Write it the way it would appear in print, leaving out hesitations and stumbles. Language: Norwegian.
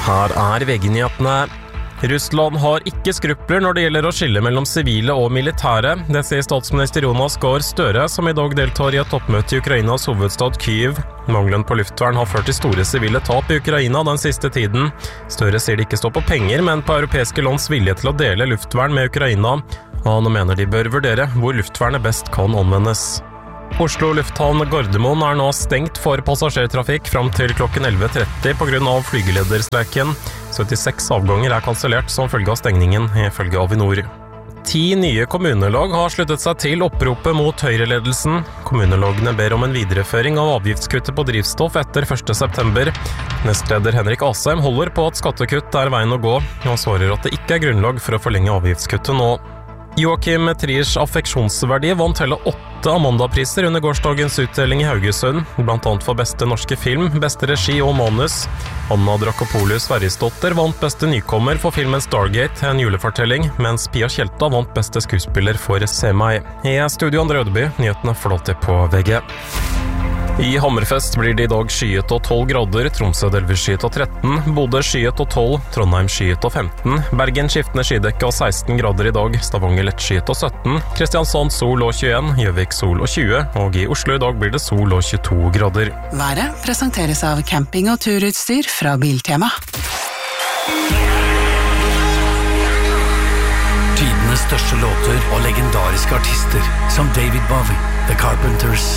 Her VG-nyhetene. Russland har ikke skrupler når det gjelder å skille mellom sivile og militære. Det sier statsminister Jonas Gahr Støre, som i dag deltar i et toppmøte i Ukrainas hovedstad Kyiv. Mangelen på luftvern har ført til store sivile tap i Ukraina den siste tiden. Støre sier det ikke står på penger, men på europeiske lands vilje til å dele luftvern med Ukraina. Han mener de bør vurdere hvor luftvernet best kan anvendes. Oslo lufthavn Gardermoen nå stengt for passasjertrafikk fram til klokken 11:30 på grunn av flygelederstreiken. 76 avganger kansellert som følge av stengningen, ifølge Avinor. 10 nye kommunelag har sluttet seg til oppropet mot høyreledelsen. Kommunelagene ber om en videreføring av avgiftskuttet på drivstoff etter 1. september. Nestleder Henrik Asheim holder på at skattekutt veien å gå, og svarer at det ikke grunnlag for å forlenge avgiftskuttet nå. Joachim Triers affeksjonsverdi vant hele 8 Amanda-priser under gårsdagens utdeling i Haugesund, blant annet for beste norske film, beste regi og manus. Anna Drakopoulos Sverrisdotter vant beste nykommer for filmen Stargate, en julefortelling, mens Pia Tjelta vant beste skuespiller for Se meg. I studio Andre Ødeby, nyhetene flåter på VG. I Hammerfest blir det i dag skyet og 12 grader, Tromsø delvis skyet og 13, Bodø skyet og 12, Trondheim skyet og 15, Bergen skiftende skydekke og 16 grader i dag, Stavanger lett skyet og 17, Kristiansand sol og 21, Gjøvik sol og 20, og i Oslo i dag blir det sol og 22 grader. Været presenteres av camping- og turutstyr fra Biltema. Tidenes største låter og legendariske artister som David Bowie, The Carpenters,